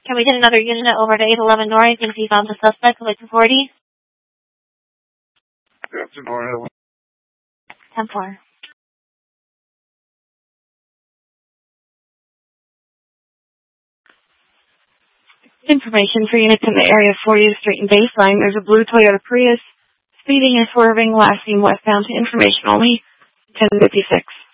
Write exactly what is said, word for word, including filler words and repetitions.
Can we get another unit over to eight eleven North? I think he found the suspect with two forty. Captain North. ten four. Information for units in the area of fortieth Street and Baseline. There's a blue Toyota Prius speeding and swerving, last seen westbound to information only, ten fifty-six.